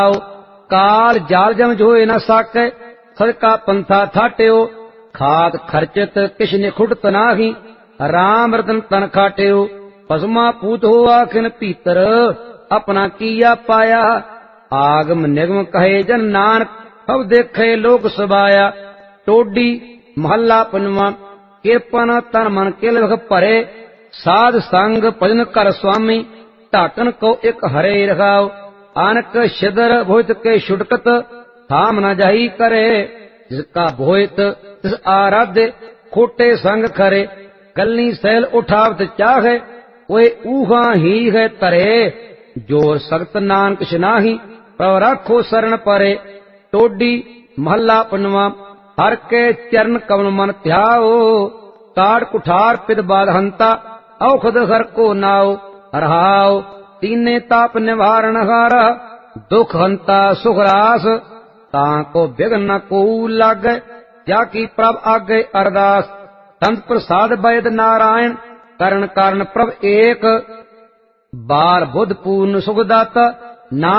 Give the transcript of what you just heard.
काल जाल जम जोए न साकै, सदका पंथा थाट्यो, खात खर्चित किश निखुट तनाही, राम रतन तन खाट्यो, पसमा पूत हो आखिन भीतर, अपना किया पाया, आगम निगम कहे जन नानक, अब देखे लोक सबाया। टोडी महला पंजवा। किरपन तन मन किल वख भरे, साध संग भजन कर स्वामी, ढाकन को एक हरे रखाओ, आनक शिदर भोहित के छुटकत, थाम न जाही करे, जिसका भोहित तिस आराध्य, खोटे संग खरे, गली सैल उठावत चाहे, वे ऊहा ही है तरे, जोर सख्त नानक नाही, पर राखो शरण परे। टोडी महला पंजवा। हर के चरण कमल मन ध्याओ, काट कुठार पिद बाध हंता, औखद हर को नाओ, रहाओ तीने ताप निवारण हारा, दुख हंता सुख रास, ताको विघ्न न को लागे, जाकी प्रभ आगे अरदास। संत प्रसाद वैद नारायण, करण कारण प्रभ एक, बाल बुध पूर्ण सुखदाता, नाम